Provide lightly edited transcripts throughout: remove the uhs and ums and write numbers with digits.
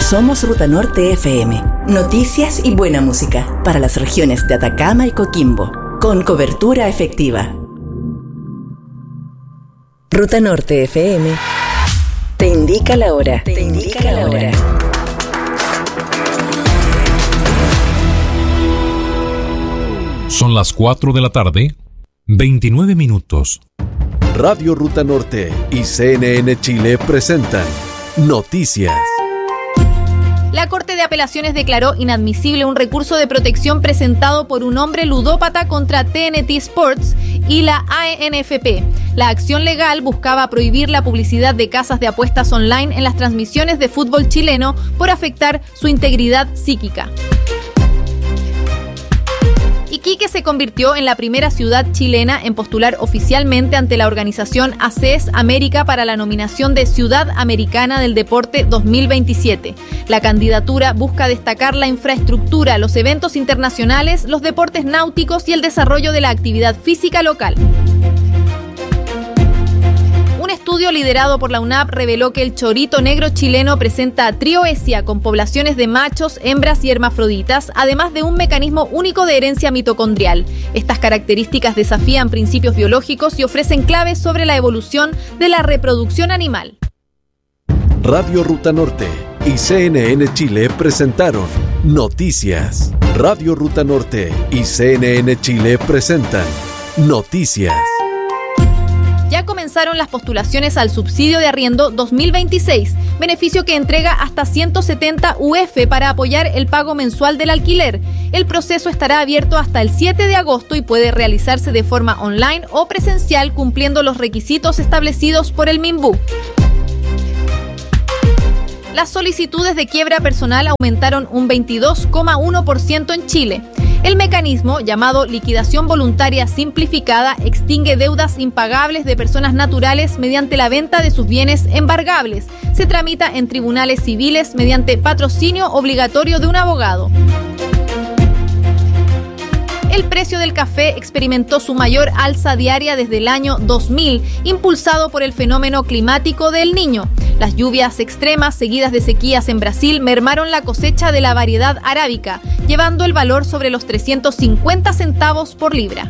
Somos Ruta Norte FM. Noticias y buena música para las regiones de Atacama y Coquimbo, con cobertura efectiva. Ruta Norte FM te indica la hora. Te indica la hora. Son las 4 de la tarde, 29 minutos. Radio Ruta Norte y CNN Chile presentan Noticias. La Corte de Apelaciones declaró inadmisible un recurso de protección presentado por un hombre ludópata contra TNT Sports y la ANFP. La acción legal buscaba prohibir la publicidad de casas de apuestas online en las transmisiones de fútbol chileno por afectar su integridad psíquica. Iquique se convirtió en la primera ciudad chilena en postular oficialmente ante la organización ACES América para la nominación de Ciudad Americana del Deporte 2027. La candidatura busca destacar la infraestructura, los eventos internacionales, los deportes náuticos y el desarrollo de la actividad física local. Un estudio liderado por la UNAP reveló que el chorito negro chileno presenta trioesia con poblaciones de machos, hembras y hermafroditas, además de un mecanismo único de herencia mitocondrial. Estas características desafían principios biológicos y ofrecen claves sobre la evolución de la reproducción animal. Radio Ruta Norte y CNN Chile presentaron Noticias. Radio Ruta Norte y CNN Chile presentan Noticias. Ya comenzaron las postulaciones al subsidio de arriendo 2026, beneficio que entrega hasta 170 UF para apoyar el pago mensual del alquiler. El proceso estará abierto hasta el 7 de agosto y puede realizarse de forma online o presencial cumpliendo los requisitos establecidos por el MINBU. Las solicitudes de quiebra personal aumentaron un 22,1% en Chile. El mecanismo, llamado liquidación voluntaria simplificada, extingue deudas impagables de personas naturales mediante la venta de sus bienes embargables. Se tramita en tribunales civiles mediante patrocinio obligatorio de un abogado. El precio del café experimentó su mayor alza diaria desde el año 2000, impulsado por el fenómeno climático del Niño. Las lluvias extremas seguidas de sequías en Brasil mermaron la cosecha de la variedad arábica, llevando el valor sobre los 350 centavos por libra.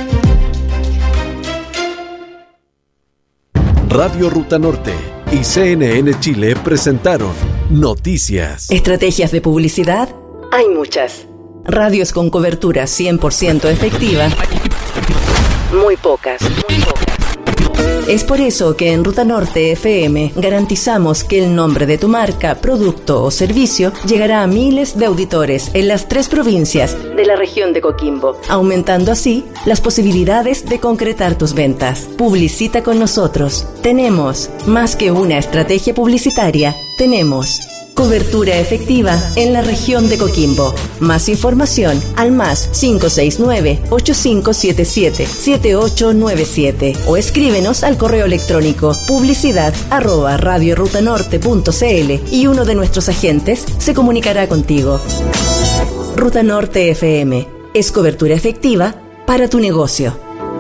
Radio Ruta Norte y CNN Chile presentaron Noticias. ¿Estrategias de publicidad? Hay muchas. Radios con cobertura 100% efectiva, muy pocas. Es por eso que en Ruta Norte FM garantizamos que el nombre de tu marca, producto o servicio llegará a miles de auditores en las 3 provincias de la región de Coquimbo, aumentando así las posibilidades de concretar tus ventas. Publicita con nosotros. Tenemos más que una estrategia publicitaria, tenemos cobertura efectiva en la región de Coquimbo. Más información al más 569-8577-7897 o escríbenos al correo electrónico publicidad@radiorutanorte.cl y uno de nuestros agentes se comunicará contigo. Ruta Norte FM es cobertura efectiva para tu negocio.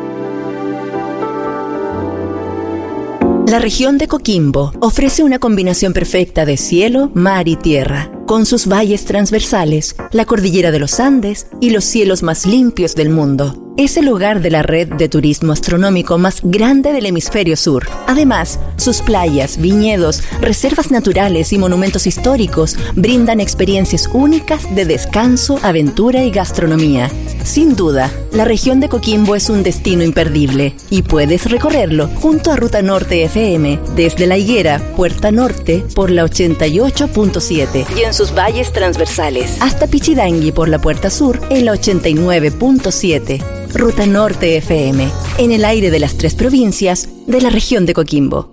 La región de Coquimbo ofrece una combinación perfecta de cielo, mar y tierra, con sus valles transversales, la cordillera de los Andes y los cielos más limpios del mundo. Es el hogar de la red de turismo astronómico más grande del hemisferio sur. Además, sus playas, viñedos, reservas naturales y monumentos históricos brindan experiencias únicas de descanso, aventura y gastronomía. Sin duda, la región de Coquimbo es un destino imperdible y puedes recorrerlo junto a Ruta Norte FM desde La Higuera, Puerta Norte por la 88.7 y en sus valles transversales hasta Pichidangui por la Puerta Sur en la 89.7. Ruta Norte FM, en el aire de las 3 provincias de la región de Coquimbo.